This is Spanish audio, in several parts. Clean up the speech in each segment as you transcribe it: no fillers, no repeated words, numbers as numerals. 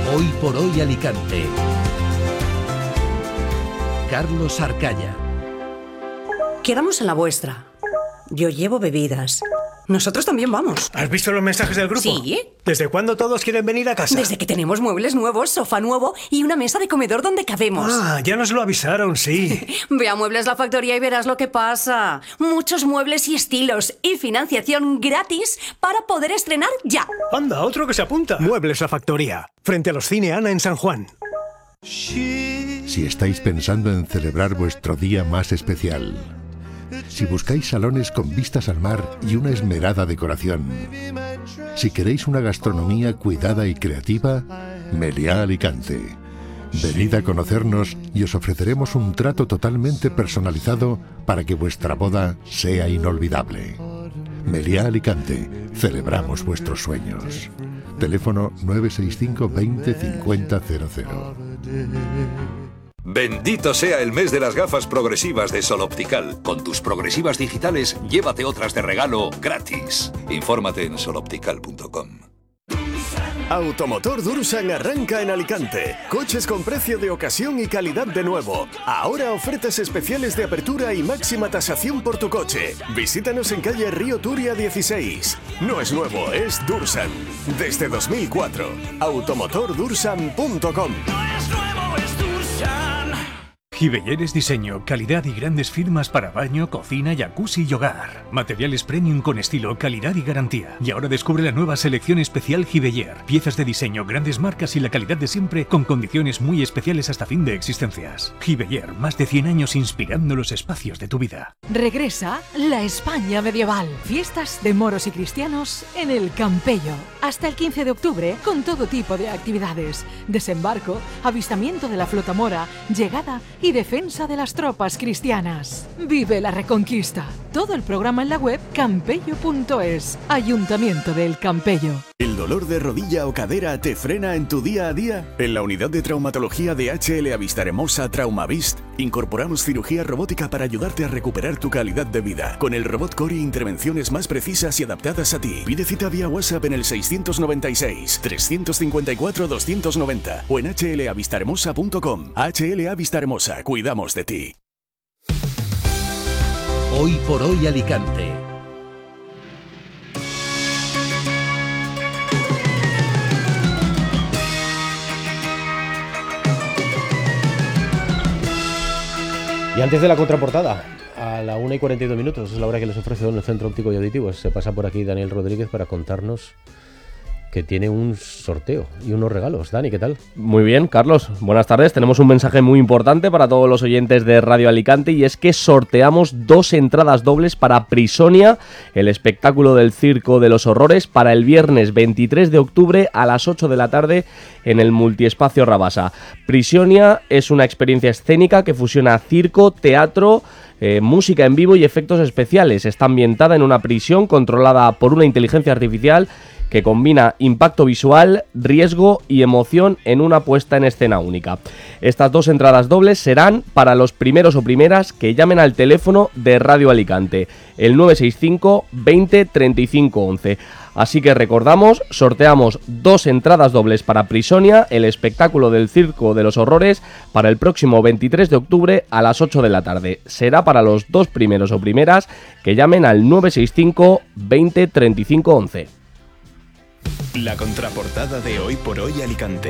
Hoy por hoy Alicante. Carlos Arcaya. Quedamos en la vuestra. Yo llevo bebidas. Nosotros también vamos. ¿Has visto los mensajes del grupo? Sí. ¿Desde cuándo todos quieren venir a casa? Desde que tenemos muebles nuevos, sofá nuevo y una mesa de comedor donde cabemos. Ah, ya nos lo avisaron, sí. Ve a Muebles La Factoría y verás lo que pasa. Muchos muebles y estilos y financiación gratis para poder estrenar ya. Anda, otro que se apunta. Muebles La Factoría, frente a los Cine Ana en San Juan. Si estáis pensando en celebrar vuestro día más especial, si buscáis salones con vistas al mar y una esmerada decoración, si queréis una gastronomía cuidada y creativa, Meliá Alicante. Venid a conocernos y os ofreceremos un trato totalmente personalizado para que vuestra boda sea inolvidable. Meliá Alicante, celebramos vuestros sueños. Teléfono 965 20 50 00. Bendito sea el mes de las gafas progresivas de Sol Optical. Con tus progresivas digitales, llévate otras de regalo gratis. Infórmate en soloptical.com. Automotor Dursan arranca en Alicante. Coches con precio de ocasión y calidad de nuevo. Ahora ofertas especiales de apertura y máxima tasación por tu coche. Visítanos en calle Río Turia 16. No es nuevo, es Dursan. Desde 2004. automotordursan.com. Giveller es diseño, calidad y grandes firmas para baño, cocina, jacuzzi y hogar. Materiales premium con estilo, calidad y garantía. Y ahora descubre la nueva selección especial Giveller. Piezas de diseño, grandes marcas y la calidad de siempre con condiciones muy especiales hasta fin de existencias. Giveller, más de 100 años inspirando los espacios de tu vida. Regresa la España medieval. Fiestas de moros y cristianos en el Campello. Hasta el 15 de octubre con todo tipo de actividades. Desembarco, avistamiento de la flota mora, llegada y defensa de las tropas cristianas. Vive la Reconquista. Todo el programa en la web campello.es. Ayuntamiento del Campello. ¿El dolor de rodilla o cadera te frena en tu día a día? En la unidad de traumatología de HL Avistahermosa Traumavist incorporamos cirugía robótica para ayudarte a recuperar tu calidad de vida. Con el robot Cori, intervenciones más precisas y adaptadas a ti. Pide cita vía WhatsApp en el 696 354 290 o en hlavistahermosa.com. HL Avistahermosa, cuidamos de ti. Hoy por hoy Alicante. Y antes de la contraportada, a la 1:42, es la hora que les ofrece el Centro Óptico y Auditivo. Se pasa por aquí Daniel Rodríguez para contarnos que tiene un sorteo y unos regalos. Dani, ¿qué tal? Muy bien, Carlos. Buenas tardes. Tenemos un mensaje muy importante para todos los oyentes de Radio Alicante y es que sorteamos 2 entradas dobles para Prisonia, el espectáculo del Circo de los Horrores, para el viernes 23 de octubre a las 8 de la tarde en el Multiespacio Rabasa. Prisonia es una experiencia escénica que fusiona circo, teatro, música en vivo y efectos especiales. Está ambientada en una prisión controlada por una inteligencia artificial que combina impacto visual, riesgo y emoción en una puesta en escena única. Estas 2 entradas dobles serán para los primeros o primeras que llamen al teléfono de Radio Alicante, el 965 20 35 11. Así que recordamos, sorteamos 2 entradas dobles para Prisonia, el espectáculo del Circo de los Horrores, para el próximo 23 de octubre a las 8 de la tarde. Será para los 2 primeros o primeras que llamen al 965 20 35 11. La contraportada de Hoy por Hoy Alicante.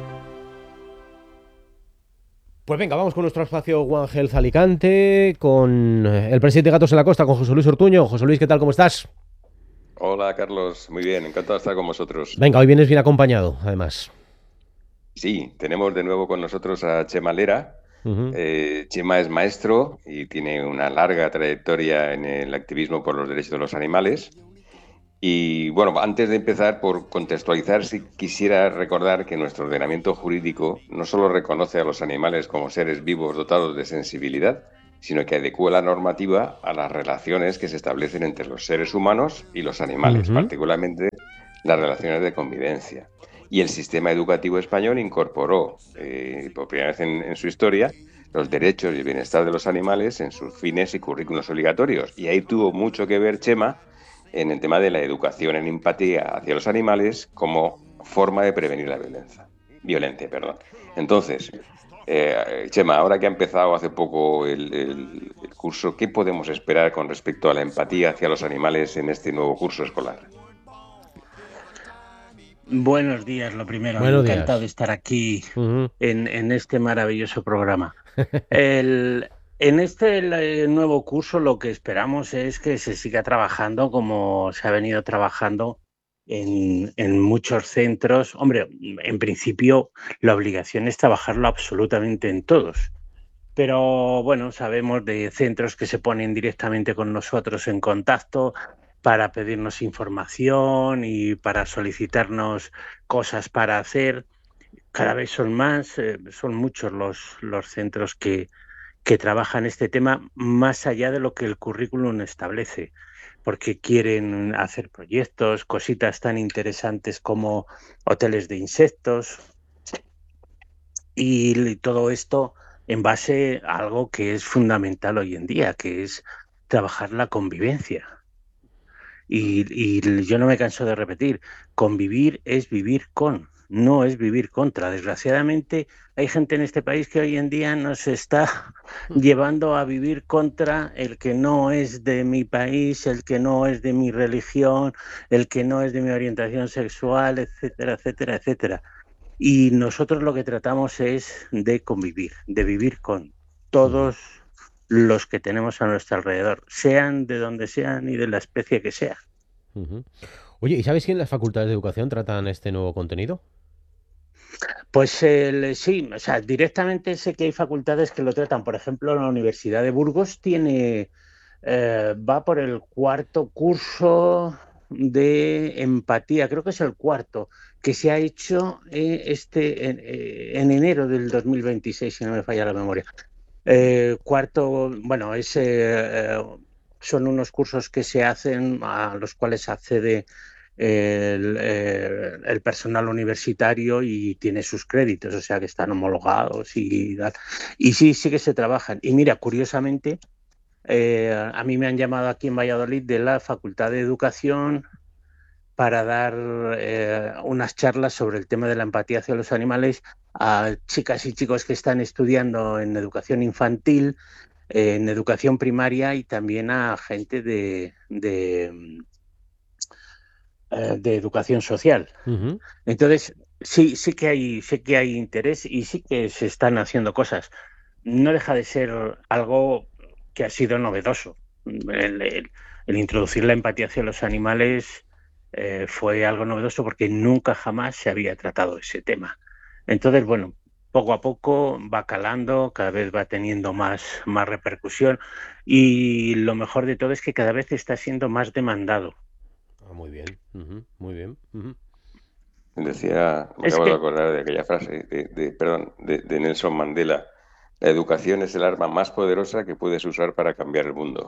Pues venga, vamos con nuestro espacio One Health Alicante, con el presidente de Gatos en la Costa, con José Luis Ortuño. José Luis, ¿qué tal? ¿Cómo estás? Hola, Carlos. Muy bien, encantado de estar con vosotros. Venga, hoy vienes bien acompañado, además. Sí, tenemos de nuevo con nosotros a Chema Lera. Chema es maestro y tiene una larga trayectoria en el activismo por los derechos de los animales. Y bueno, antes de empezar, por contextualizar, sí quisiera recordar que nuestro ordenamiento jurídico no solo reconoce a los animales como seres vivos dotados de sensibilidad, sino que adecúa la normativa a las relaciones que se establecen entre los seres humanos y los animales, particularmente las relaciones de convivencia. Y el sistema educativo español incorporó, por primera vez en su historia, los derechos y el bienestar de los animales en sus fines y currículos obligatorios. Y ahí tuvo mucho que ver Chema en el tema de la educación en empatía hacia los animales como forma de prevenir la violencia. violencia, perdón. Entonces, Chema, ahora que ha empezado hace poco el curso, ¿qué podemos esperar con respecto a la empatía hacia los animales en este nuevo curso escolar? Buenos días, lo primero. Buenos Encantado días. de estar aquí en este maravilloso programa. En este nuevo curso lo que esperamos es que se siga trabajando como se ha venido trabajando en muchos centros. Hombre, en principio la obligación es trabajarlo absolutamente en todos. Pero bueno, sabemos de centros que se ponen directamente con nosotros en contacto para pedirnos información y para solicitarnos cosas para hacer. Cada vez son más, son muchos los centros que trabajan este tema más allá de lo que el currículum establece, porque quieren hacer proyectos, cositas tan interesantes como hoteles de insectos y todo esto en base a algo que es fundamental hoy en día, que es trabajar la convivencia. Y yo no me canso de repetir, convivir es vivir con, no es vivir contra. Desgraciadamente hay gente en este país que hoy en día nos está llevando a vivir contra el que no es de mi país, el que no es de mi religión, el que no es de mi orientación sexual, etcétera, etcétera, etcétera. Y nosotros lo que tratamos es de convivir, de vivir con todos los que tenemos a nuestro alrededor, sean de donde sean y de la especie que sea. Oye, ¿y sabes si en las facultades de educación tratan este nuevo contenido? Pues sí, o sea, directamente sé que hay facultades que lo tratan. Por ejemplo, la Universidad de Burgos va por el 4º curso de empatía, creo que es el 4º, que se ha hecho en enero del 2026, si no me falla la memoria. Cuarto, bueno, son unos cursos que se hacen, a los cuales accede el personal universitario y tiene sus créditos, o sea que están homologados y sí que se trabajan. Y mira, curiosamente, a mí me han llamado aquí en Valladolid de la Facultad de Educación para dar unas charlas sobre el tema de la empatía hacia los animales a chicas y chicos que están estudiando en educación infantil, en educación primaria y también a gente de educación social. Entonces, sí que hay interés y sí que se están haciendo cosas. No deja de ser algo que ha sido novedoso. El introducir la empatía hacia los animales fue algo novedoso porque nunca jamás se había tratado ese tema. Entonces, bueno, poco a poco va calando, cada vez va teniendo más repercusión y lo mejor de todo es que cada vez está siendo más demandado. Muy bien, muy bien. Decía, me acabo de acordar de aquella frase de Nelson Mandela: la educación es el arma más poderosa que puedes usar para cambiar el mundo.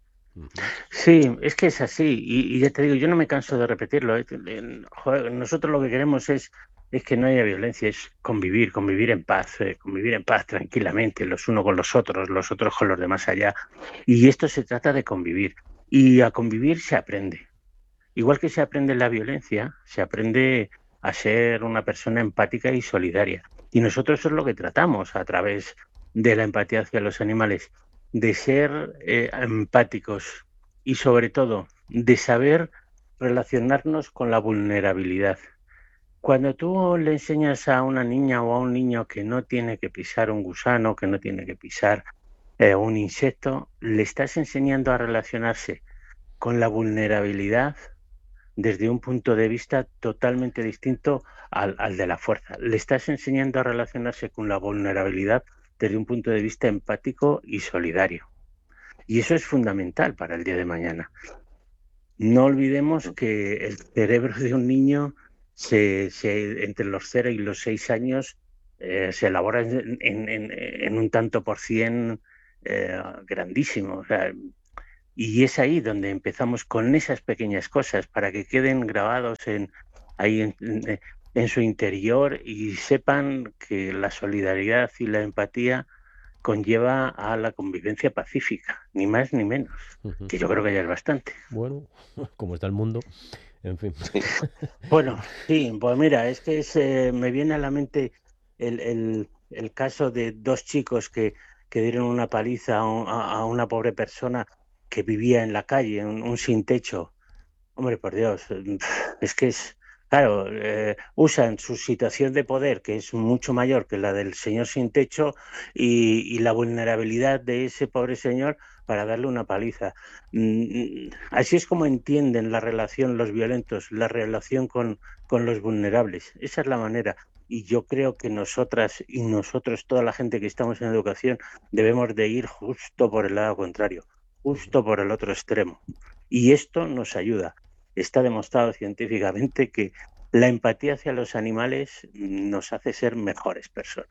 Sí, es que es así y ya te digo, yo no me canso de repetirlo. Joder, nosotros lo que queremos es que no haya violencia, es convivir en paz tranquilamente, los unos con los otros con los demás allá. Y esto se trata de convivir. Y a convivir se aprende. Igual que se aprende la violencia, se aprende a ser una persona empática y solidaria. Y nosotros eso es lo que tratamos a través de la empatía hacia los animales, de ser empáticos y sobre todo de saber relacionarnos con la vulnerabilidad. Cuando tú le enseñas a una niña o a un niño que no tiene que pisar un gusano, que no tiene que pisar un insecto, le estás enseñando a relacionarse con la vulnerabilidad desde un punto de vista totalmente distinto al de la fuerza. Le estás enseñando a relacionarse con la vulnerabilidad desde un punto de vista empático y solidario. Y eso es fundamental para el día de mañana. No olvidemos que el cerebro de un niño entre los 0 y los 6 años se elabora en un tanto por cien grandísimo. O sea, y es ahí donde empezamos con esas pequeñas cosas para que queden grabados en su interior y sepan que la solidaridad y la empatía conlleva a la convivencia pacífica, ni más ni menos, que yo creo que ya es bastante. Bueno, como está el mundo, En fin. Bueno, sí, pues mira, es que me viene a la mente el caso de dos chicos que dieron una paliza a una pobre persona que vivía en la calle, un sin techo. Hombre, por Dios, claro, usan su situación de poder, que es mucho mayor que la del señor sin techo, y la vulnerabilidad de ese pobre señor para darle una paliza. Así es como entienden la relación los violentos, la relación con los vulnerables. Esa es la manera. Y yo creo que nosotras y nosotros, toda la gente que estamos en educación, debemos de ir justo por el lado contrario, justo por el otro extremo. Y esto nos ayuda. Está demostrado científicamente que la empatía hacia los animales nos hace ser mejores personas.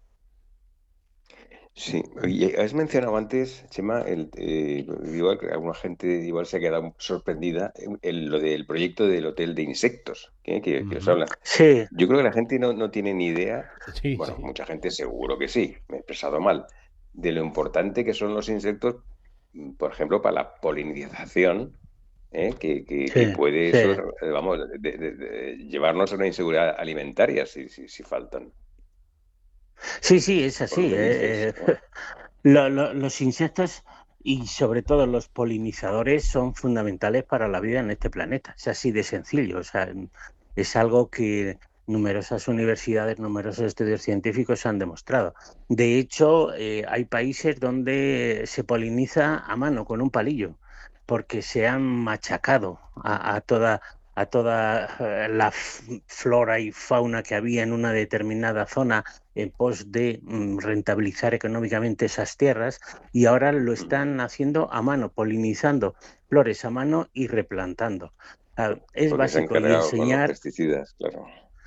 Sí, y has mencionado antes, Chema, igual que alguna gente igual se ha quedado sorprendida lo del proyecto del hotel de insectos que os habla. Sí. Yo creo que la gente no tiene ni idea, sí, bueno, mucha gente seguro que sí, me he expresado mal, de lo importante que son los insectos, por ejemplo, para la polinización, que puede eso, vamos, llevarnos a una inseguridad alimentaria si faltan. Sí, es así. Los insectos y sobre todo los polinizadores son fundamentales para la vida en este planeta. Es así de sencillo. O sea, es algo que numerosas universidades, numerosos estudios científicos han demostrado. De hecho, hay países donde se poliniza a mano con un palillo, porque se han machacado a toda la flora y fauna que había en una determinada zona en pos de rentabilizar económicamente esas tierras, y ahora lo están haciendo a mano, polinizando flores a mano y replantando. Es porque básico. Y enseñar con los pesticidas, claro.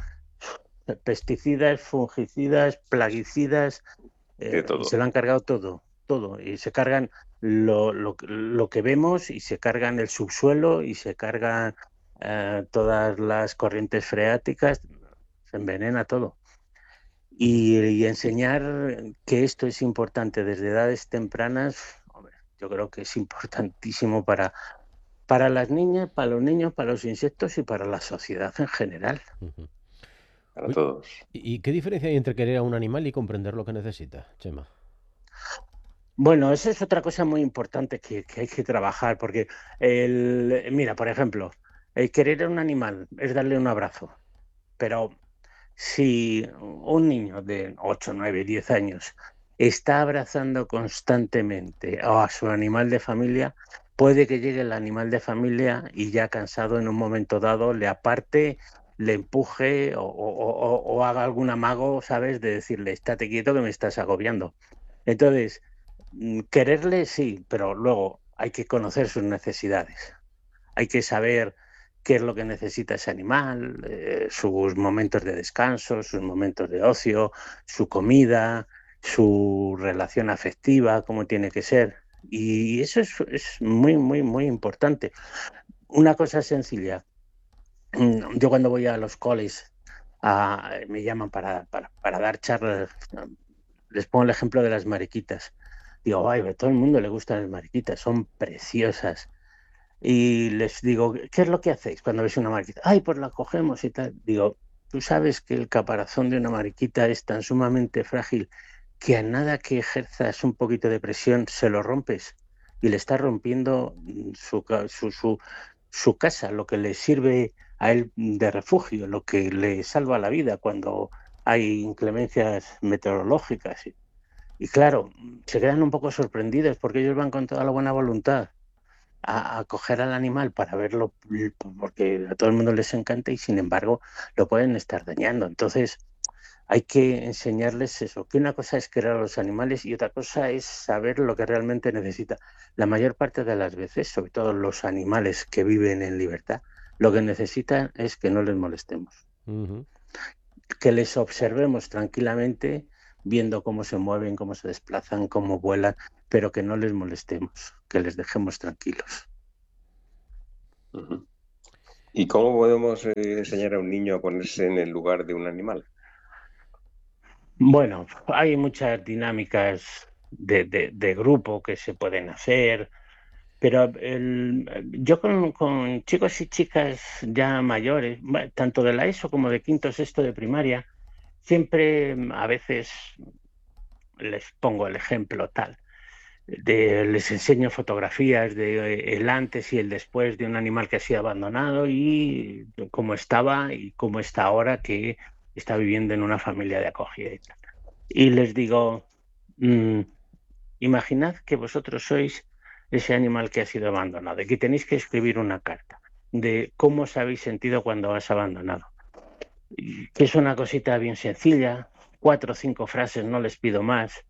Pesticidas, fungicidas, plaguicidas, todo. se lo han cargado todo, y se cargan lo que vemos, y se cargan el subsuelo, y se cargan todas las corrientes freáticas, se envenena todo. Y enseñar que esto es importante desde edades tempranas, hombre, yo creo que es importantísimo para las niñas, para los niños, para los insectos y para la sociedad en general. Para todos. ¿Y qué diferencia hay entre querer a un animal y comprender lo que necesita, Chema? Bueno, esa es otra cosa muy importante que hay que trabajar, porque mira, por ejemplo, querer a un animal es darle un abrazo, pero si un niño de 8, 9, 10 años está abrazando constantemente a su animal de familia, puede que llegue el animal de familia y ya cansado en un momento dado le aparte, le empuje o haga algún amago, ¿sabes? De decirle, estate quieto que me estás agobiando. Entonces, quererle sí, pero luego hay que conocer sus necesidades. Hay que saber qué es lo que necesita ese animal, sus momentos de descanso, sus momentos de ocio, su comida, su relación afectiva, cómo tiene que ser. Y eso es muy, muy, muy importante. Una cosa sencilla. Yo cuando voy a los coles, me llaman para dar charlas, les pongo el ejemplo de las mariquitas. Digo, ay, a todo el mundo le gustan las mariquitas, son preciosas. Y les digo, ¿qué es lo que hacéis cuando veis una mariquita? Ay, pues la cogemos y tal. Digo, ¿tú sabes que el caparazón de una mariquita es tan sumamente frágil que a nada que ejerzas un poquito de presión se lo rompes? Y le estás rompiendo su casa, lo que le sirve a él de refugio, lo que le salva la vida cuando hay inclemencias meteorológicas. Y claro, se quedan un poco sorprendidos porque ellos van con toda la buena voluntad a coger al animal para verlo, porque a todo el mundo les encanta, y sin embargo lo pueden estar dañando. Entonces hay que enseñarles eso, que una cosa es querer a los animales y otra cosa es saber lo que realmente necesita. La mayor parte de las veces, sobre todo los animales que viven en libertad, lo que necesitan es que no les molestemos. Que les observemos tranquilamente, viendo cómo se mueven, cómo se desplazan, cómo vuelan, pero que no les molestemos, que les dejemos tranquilos. ¿Y cómo podemos enseñar a un niño a ponerse en el lugar de un animal? Bueno, hay muchas dinámicas de grupo que se pueden hacer, Pero yo con chicos y chicas ya mayores, tanto de la ESO como de quinto, sexto de primaria, siempre a veces les pongo el ejemplo tal. Les enseño fotografías de el antes y el después de un animal que ha sido abandonado y cómo estaba y cómo está ahora, que está viviendo en una familia de acogida y tal. Y les digo, imaginad que vosotros sois ese animal que ha sido abandonado y que tenéis que escribir una carta de cómo os habéis sentido cuando has abandonado. Que es una cosita bien sencilla, 4 o 5 frases, no les pido más.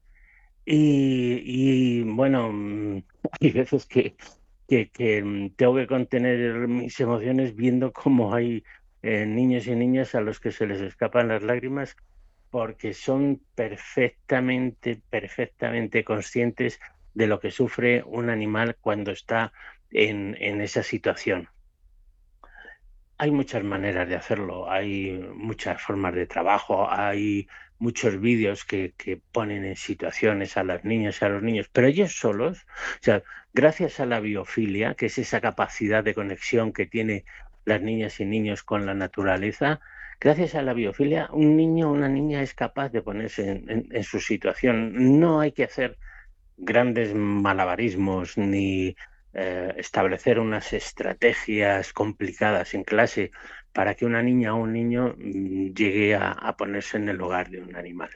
Y bueno, hay veces que tengo que contener mis emociones viendo cómo hay niños y niñas a los que se les escapan las lágrimas, porque son perfectamente conscientes de lo que sufre un animal cuando está en esa situación. Hay muchas maneras de hacerlo, hay muchas formas de trabajo, hay muchos vídeos que ponen en situaciones a las niñas y a los niños, pero ellos solos, o sea, gracias a la biofilia, que es esa capacidad de conexión que tienen las niñas y niños con la naturaleza, gracias a la biofilia, un niño o una niña es capaz de ponerse en su situación. No hay que hacer grandes malabarismos ni establecer unas estrategias complicadas en clase para que una niña o un niño llegue a ponerse en el lugar de un animal.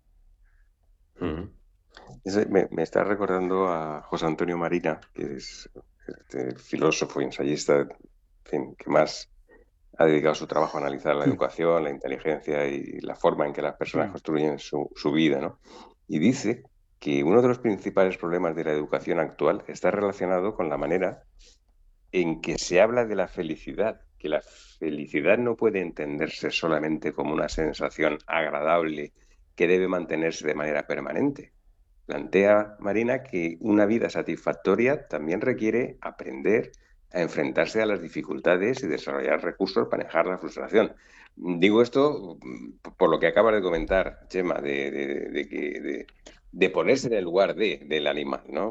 Me está recordando a José Antonio Marina, que es este filósofo y ensayista, en fin, que más ha dedicado su trabajo a analizar la educación, la inteligencia y la forma en que las personas construyen su vida, ¿no? Y dice que uno de los principales problemas de la educación actual está relacionado con la manera en que se habla de la felicidad, que la felicidad no puede entenderse solamente como una sensación agradable que debe mantenerse de manera permanente. Plantea Marina que una vida satisfactoria también requiere aprender a enfrentarse a las dificultades y desarrollar recursos para manejar la frustración. Digo esto por lo que acabas de comentar, Chema, de ponerse en el lugar del animal, ¿no?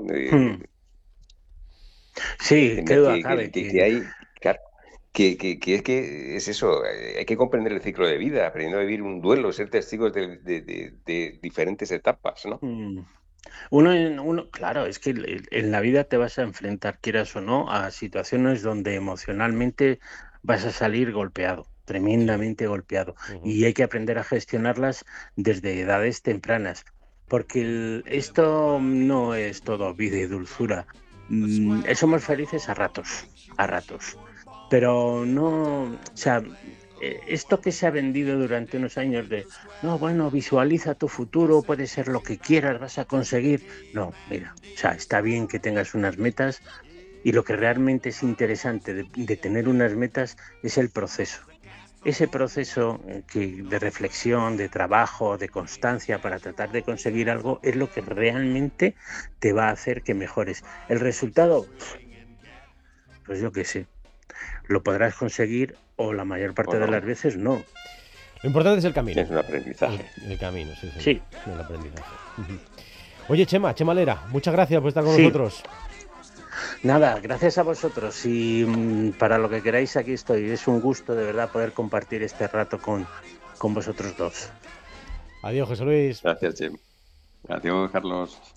Sí, qué duda cabe. Que hay, claro, que es eso, hay que comprender el ciclo de vida, aprendiendo a vivir un duelo, ser testigos de diferentes etapas, ¿no? Uno, claro, es que en la vida te vas a enfrentar, quieras o no, a situaciones donde emocionalmente vas a salir golpeado, tremendamente golpeado, y hay que aprender a gestionarlas desde edades tempranas, porque esto no es todo vida y dulzura. Somos felices a ratos, pero no, o sea, esto que se ha vendido durante unos años de, no, bueno, visualiza tu futuro, puede ser lo que quieras, vas a conseguir. No, mira, o sea, está bien que tengas unas metas y lo que realmente es interesante de tener unas metas es el proceso. Ese proceso de reflexión, de trabajo, de constancia para tratar de conseguir algo es lo que realmente te va a hacer que mejores. El resultado, pues yo qué sé, lo podrás conseguir o la mayor parte de las veces no. Lo importante es el camino. Es un aprendizaje. El camino, sí. Sí. El aprendizaje. Oye, Chema Lera, muchas gracias por estar con nosotros. Nada, gracias a vosotros y para lo que queráis aquí estoy. Es un gusto de verdad poder compartir este rato con vosotros dos. Adiós, José Luis. Gracias, Chema. Adiós, Carlos.